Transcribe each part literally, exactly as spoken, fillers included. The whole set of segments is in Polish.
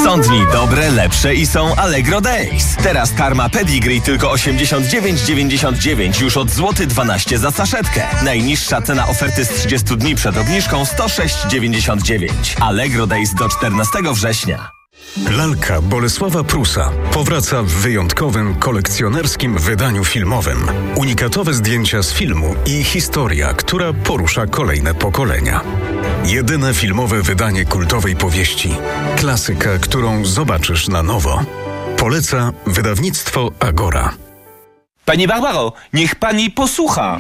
Są dni dobre, lepsze i są Allegro Days. Teraz karma Pedigree tylko osiemdziesiąt dziewięć dziewięćdziesiąt dziewięć już od złoty dwanaście za saszetkę. Najniższa cena oferty z trzydziestu dni przed obniżką sto sześć dziewięćdziesiąt dziewięć. Allegro Days do czternastego września. Lalka Bolesława Prusa powraca w wyjątkowym, kolekcjonerskim wydaniu filmowym. Unikatowe zdjęcia z filmu i historia, która porusza kolejne pokolenia. Jedyne filmowe wydanie kultowej powieści. Klasyka, którą zobaczysz na nowo. Poleca wydawnictwo Agora. Pani Barbaro, niech pani posłucha.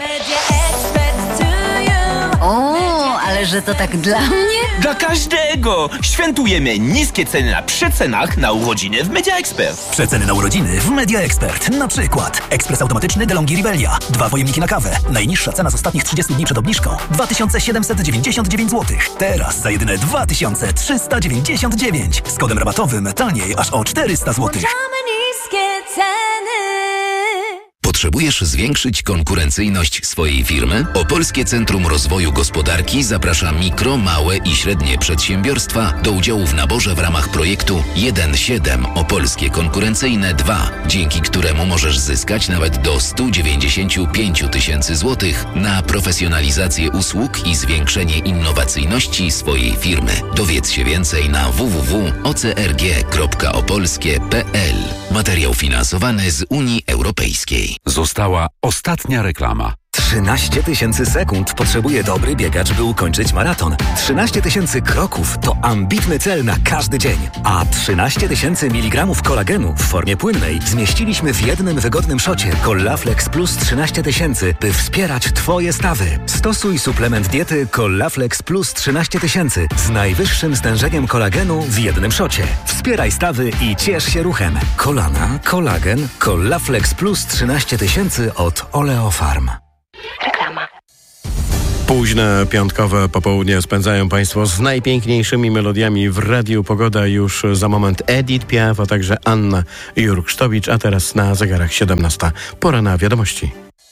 O, ale że to tak dla mnie? Dla każdego! Świętujemy niskie ceny na przecenach na urodziny w Media Expert. Przeceny na urodziny w Media Expert. Na przykład ekspres automatyczny DeLonghi Rebellia. Dwa pojemniki na kawę. Najniższa cena z ostatnich trzydziestu dni przed obniżką dwa tysiące siedemset dziewięćdziesiąt dziewięć złotych. Teraz za jedyne dwa tysiące trzysta dziewięćdziesiąt dziewięć. Z kodem rabatowym taniej aż o czterysta złotych. niskie ceny. Potrzebujesz zwiększyć konkurencyjność swojej firmy? Opolskie Centrum Rozwoju Gospodarki zaprasza mikro, małe i średnie przedsiębiorstwa do udziału w naborze w ramach projektu jeden siedem Opolskie Konkurencyjne dwa, dzięki któremu możesz zyskać nawet do sto dziewięćdziesiąt pięć tysięcy złotych na profesjonalizację usług i zwiększenie innowacyjności swojej firmy. Dowiedz się więcej na w w w kropka o c r g kropka opolskie kropka p l. Materiał finansowany z Unii Europejskiej. Została ostatnia reklama. trzynaście tysięcy sekund potrzebuje dobry biegacz, by ukończyć maraton. trzynaście tysięcy kroków to ambitny cel na każdy dzień. A trzynaście tysięcy miligramów kolagenu w formie płynnej zmieściliśmy w jednym wygodnym szocie Collaflex Plus trzynaście tysięcy, by wspierać Twoje stawy. Stosuj suplement diety Collaflex Plus trzynaście tysięcy z najwyższym stężeniem kolagenu w jednym szocie. Wspieraj stawy i ciesz się ruchem. Kolana, kolagen, Collaflex Plus trzynaście tysięcy od Oleofarm. Reklama. Późne piątkowe popołudnie spędzają Państwo z najpiękniejszymi melodiami w Radiu Pogoda. Już za moment Edith Piaf, a także Anna Jurksztowicz, a teraz na zegarach siedemnasta. Pora na wiadomości.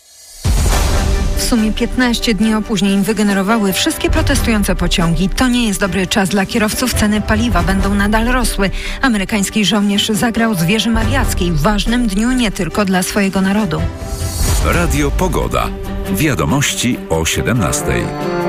W sumie piętnaście dni opóźnień wygenerowały wszystkie protestujące pociągi. To nie jest dobry czas dla kierowców. Ceny paliwa będą nadal rosły. Amerykański żołnierz zagrał z wieży mariackiej w ważnym dniu nie tylko dla swojego narodu. Radio Pogoda. Wiadomości o siedemnastej.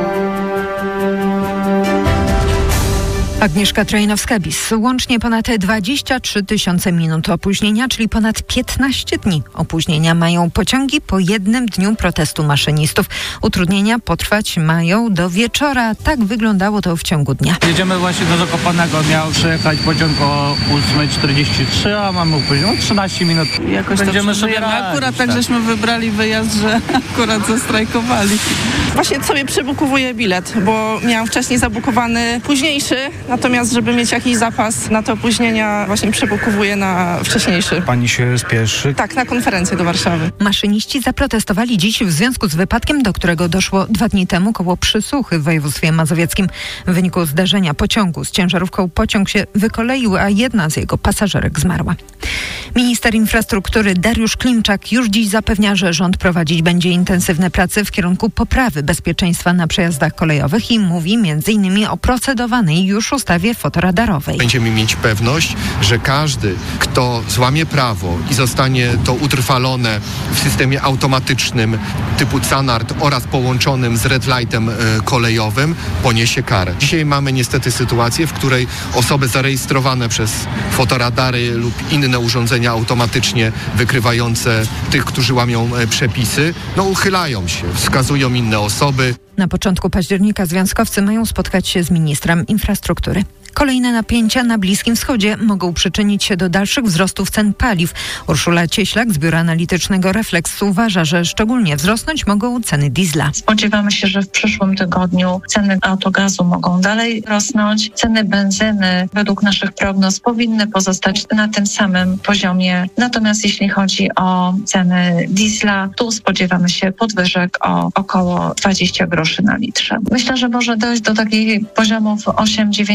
Agnieszka Trojnowska-Bis. Łącznie ponad dwadzieścia trzy tysiące minut opóźnienia, czyli ponad piętnaście dni opóźnienia mają pociągi po jednym dniu protestu maszynistów. Utrudnienia potrwać mają do wieczora. Tak wyglądało to w ciągu dnia. Jedziemy właśnie do Zakopanego. Miał przyjechać pociąg o ósma czterdzieści trzy, a mamy opóźnienie trzynaście minut. Jakoś będziemy sobie radzić. Akurat tak, żeśmy wybrali wyjazd, że akurat zastrajkowali. Właśnie sobie przebukowuję bilet, bo miałam wcześniej zabukowany późniejszy. Natomiast, żeby mieć jakiś zapas na te opóźnienia, właśnie przebukowuję na wcześniejszy. Pani się spieszy? Tak, na konferencję do Warszawy. Maszyniści zaprotestowali dziś w związku z wypadkiem, do którego doszło dwa dni temu koło Przysuchy w województwie mazowieckim. W wyniku zdarzenia pociągu z ciężarówką pociąg się wykoleił, a jedna z jego pasażerek zmarła. Minister infrastruktury Dariusz Klimczak już dziś zapewnia, że rząd prowadzić będzie intensywne prace w kierunku poprawy bezpieczeństwa na przejazdach kolejowych i mówi między innymi o procedowanej już ustawie fotoradarowej. Będziemy mieć pewność, że każdy, kto złamie prawo i zostanie to utrwalone w systemie automatycznym typu CANARD oraz połączonym z red lightem y, kolejowym, poniesie karę. Dzisiaj mamy niestety sytuację, w której osoby zarejestrowane przez fotoradary lub inne urządzenia automatycznie wykrywające tych, którzy łamią y, przepisy, no uchylają się, wskazują inne osoby. Na początku października związkowcy mają spotkać się z ministrem infrastruktury. Kolejne napięcia na Bliskim Wschodzie mogą przyczynić się do dalszych wzrostów cen paliw. Urszula Cieślak z Biura Analitycznego Reflex uważa, że szczególnie wzrosnąć mogą ceny diesla. Spodziewamy się, że w przyszłym tygodniu ceny autogazu mogą dalej rosnąć. Ceny benzyny według naszych prognoz powinny pozostać na tym samym poziomie. Natomiast jeśli chodzi o ceny diesla, tu spodziewamy się podwyżek o około dwadzieścia groszy na litrze. Myślę, że może dojść do takich poziomów osiem dziewięćdziesiąt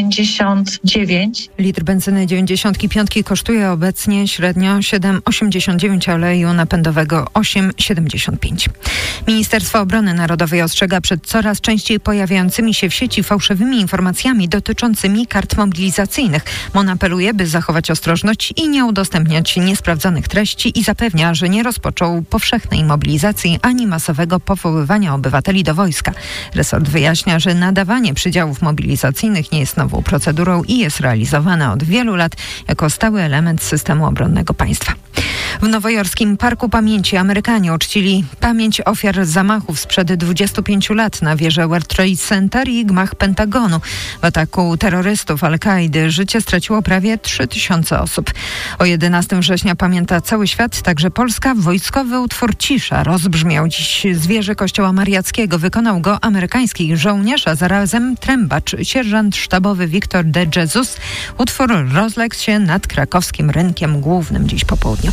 dziewięćdziesiąt dziewięć. Litr benzyny dziewięćdziesiąt pięć kosztuje obecnie średnio siedem osiemdziesiąt dziewięć, a oleju napędowego osiem siedemdziesiąt pięć. Ministerstwo Obrony Narodowej ostrzega przed coraz częściej pojawiającymi się w sieci fałszywymi informacjami dotyczącymi kart mobilizacyjnych. MON apeluje, by zachować ostrożność i nie udostępniać niesprawdzonych treści i zapewnia, że nie rozpoczął powszechnej mobilizacji ani masowego powoływania obywateli do wojska. Resort wyjaśnia, że nadawanie przydziałów mobilizacyjnych nie jest nową procedurą i jest realizowane od wielu lat jako stały element systemu obronnego państwa. W nowojorskim Parku Pamięci Amerykanie uczcili pamięć ofiar zamachów sprzed dwudziestu pięciu lat na wieżę World Trade Center i gmach Pentagonu. W ataku terrorystów Al-Kaidy życie straciło prawie trzy tysiące osób. O jedenastego września pamięta cały świat, także Polska. Wojskowy utwór Cisza rozbrzmiał dziś z wieży Kościoła Mariackiego. Wykonał go amerykański żołnierz, a zarazem trębacz, sierżant sztabowy Victor de Jesus. Utwór rozległ się nad krakowskim rynkiem głównym dziś po południu.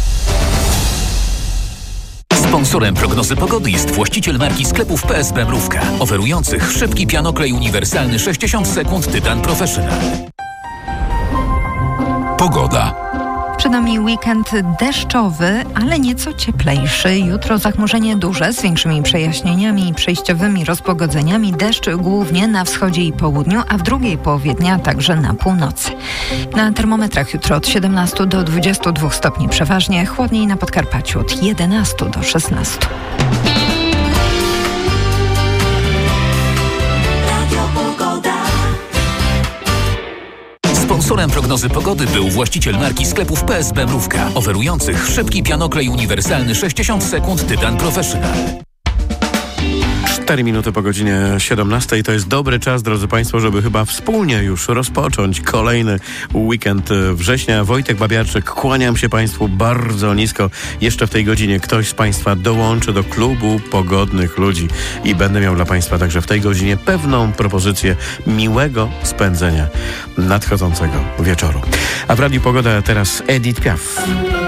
Sponsorem prognozy pogody jest właściciel marki sklepów P S B Mrówka, oferujących szybki pianoklej uniwersalny sześćdziesiąt sekund Tytan Professional. Pogoda. Przed nami weekend deszczowy, ale nieco cieplejszy. Jutro zachmurzenie duże z większymi przejaśnieniami i przejściowymi rozpogodzeniami. Deszcz głównie na wschodzie i południu, a w drugiej połowie dnia także na północy. Na termometrach jutro od siedemnastu do dwudziestu dwóch stopni przeważnie, chłodniej na Podkarpaciu od jedenastu do szesnastu. Sponsorem prognozy pogody był właściciel marki sklepów P S B Mrówka, oferujących szybki pianoklej uniwersalny sześćdziesiąt sekund Tytan Professional. cztery minuty po godzinie siedemnastej to jest dobry czas, drodzy Państwo, żeby chyba wspólnie już rozpocząć kolejny weekend września. Wojtek Babiarczyk, kłaniam się Państwu bardzo nisko. Jeszcze w tej godzinie ktoś z Państwa dołączy do klubu pogodnych ludzi i będę miał dla Państwa także w tej godzinie pewną propozycję miłego spędzenia nadchodzącego wieczoru. A w Radiu Pogoda teraz Edith Piaf.